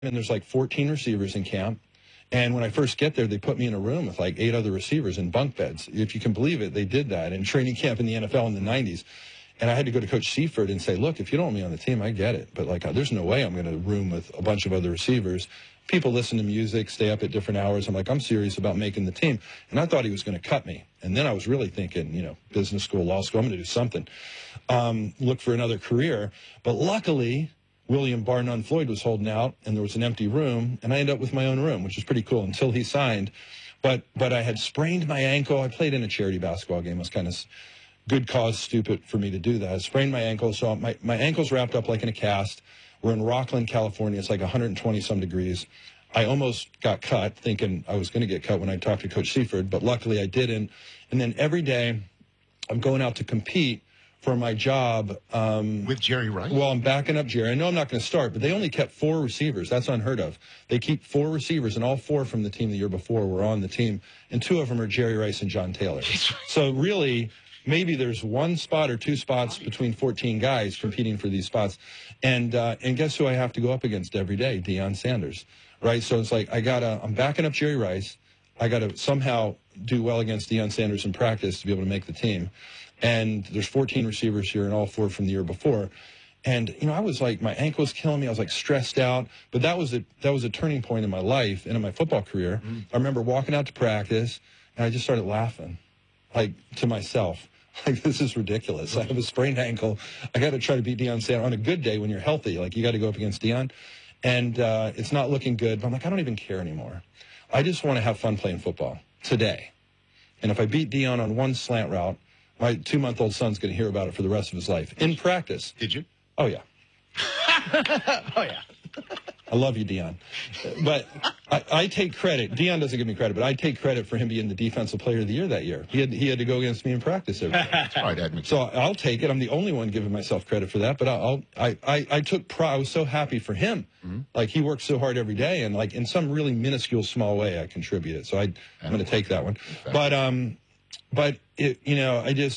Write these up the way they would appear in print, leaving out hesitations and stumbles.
and there's like 14 receivers in camp. And when I first get there, they put me in a room with like 8 other receivers in bunk beds. If you can believe it, they did that in training camp in the NFL in the 90s. And I had to go to Coach Seifert and say, look, if you don't want me on the team, I get it. But, like, there's no way I'm going to room with a bunch of other receivers. People listen to music, stay up at different hours. I'm like, I'm serious about making the team. And I thought he was going to cut me. And then I was really thinking, you know, business school, law school, I'm going to do something. Look for another career. But luckily, William Bar None Floyd was holding out, and there was an empty room, and I ended up with my own room, which was pretty cool until he signed. But I had sprained my ankle. I played in a charity basketball game. It was kind of good cause stupid for me to do that. I sprained my ankle, so my ankle's wrapped up like in a cast. We're in Rockland, California. It's like 120-some degrees. I almost got cut, thinking I was going to get cut when I talked to Coach Seifert, but luckily I didn't. And then every day I'm going out to compete for my job. With Jerry Rice? Well, I'm backing up Jerry. I know I'm not going to start, but they only kept 4 receivers. That's unheard of. They keep 4 receivers, and all 4 from the team the year before were on the team, and 2 of them are Jerry Rice and John Taylor. So really, maybe there's 1 spot or 2 spots between 14 guys competing for these spots. And guess who I have to go up against every day? Deion Sanders, right? So it's like I'm backing up Jerry Rice. I got to somehow do well against Deion Sanders in practice to be able to make the team. And there's 14 receivers here and all 4 from the year before. And, you know, I was like, my ankle was killing me. I was like stressed out. But that was a turning point in my life and in my football career. I remember walking out to practice, and I just started laughing, like, to myself. Like, this is ridiculous. I have a sprained ankle. I got to try to beat Deion Sanders on a good day when you're healthy. Like, you got to go up against Deion. And it's not looking good. But I'm like, I don't even care anymore. I just want to have fun playing football today. And if I beat Deion on 1 slant route, my 2-month-old son's going to hear about it for the rest of his life. In practice. Did you? Oh, yeah. Oh, yeah. I love you, Deion. But I take credit. Deion doesn't give me credit, but I take credit for him being the defensive player of the year that year. He had to go against me in practice every day. That's right, Edmund. So I'll take it. I'm the only one giving myself credit for that. But I took pride. I was so happy for him. Like, he worked so hard every day, and like in some really minuscule, small way, I contributed. So I'm going to take that one. But it, you know,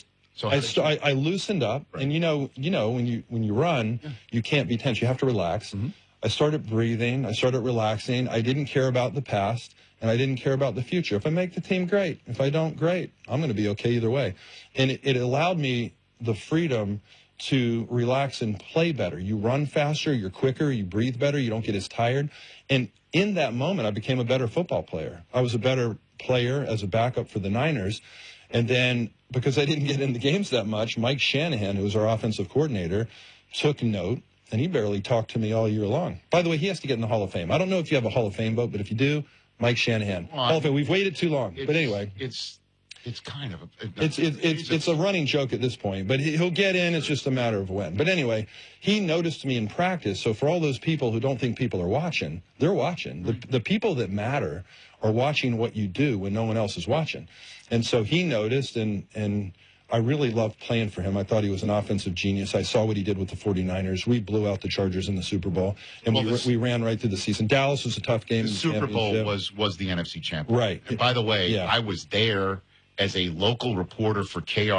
I loosened up, and you know when you run, you can't be tense. You have to relax. I started breathing. I started relaxing. I didn't care about the past, and I didn't care about the future. If I make the team, great. If I don't, great. I'm going to be okay either way. And it allowed me the freedom to relax and play better. You run faster, you're quicker, you breathe better, you don't get as tired. And in that moment, I became a better football player. I was a better player as a backup for the Niners. And then, because I didn't get in the games that much, Mike Shanahan, who was our offensive coordinator, took note, and he barely talked to me all year long. By the way, he has to get in the Hall of Fame. I don't know if you have a Hall of Fame vote, but if you do, Mike Shanahan. Well, Hall of Fame. We've waited too long. But anyway. It's kind of it's a running joke at this point, but he'll get in. It's just a matter of when. But anyway, he noticed me in practice. So for all those people who don't think people are watching, they're watching. The people that matter are watching what you do when no one else is watching. And so he noticed, and I really loved playing for him. I thought he was an offensive genius. I saw what he did with the 49ers. We blew out the Chargers in the Super Bowl, and we ran right through the season. Dallas was a tough game. The Super Bowl was the NFC championship. Right. And by the way, I was there as a local reporter for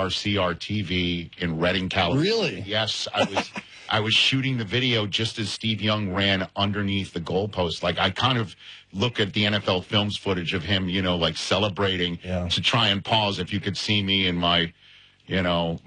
KRCR-TV in Redding, California. Really? Yes, I was shooting the video just as Steve Young ran underneath the goalpost. Like, I kind of look at the NFL Films footage of him, you know, like celebrating to try and pause. If you could see me in my, you know,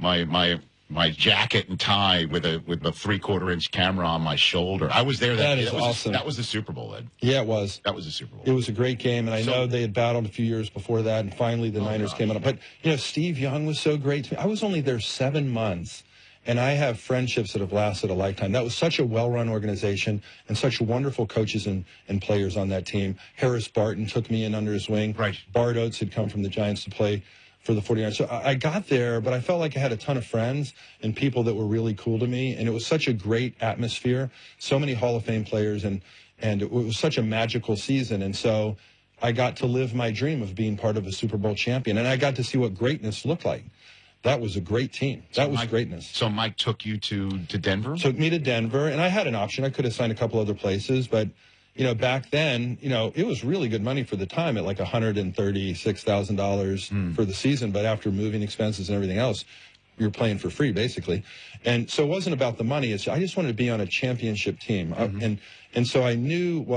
my jacket and tie with a 3/4-inch camera on my shoulder. I was there. That is awesome. That was the Super Bowl, Ed. Yeah, it was. That was the Super Bowl. It was a great game, and I know they had battled a few years before that, and finally the Niners came up. But, you know, Steve Young was so great to me. I was only there 7 months, and I have friendships that have lasted a lifetime. That was such a well-run organization and such wonderful coaches and players on that team. Harris Barton took me in under his wing. Right. Bart Oates had come from the Giants to play for the 49ers. So I got there, but I felt like I had a ton of friends and people that were really cool to me, and it was such a great atmosphere. So many Hall of Fame players, and it was such a magical season. And so I got to live my dream of being part of a Super Bowl champion, and I got to see what greatness looked like. That was a great team. That was greatness. So Mike took you to Denver? Took me to Denver, and I had an option. I could have signed a couple other places, but, you know, back then, you know, it was really good money for the time at like $136,000 for the season. But after moving expenses and everything else, you're playing for free basically. And so it wasn't about the money. I just wanted to be on a championship team. And so I knew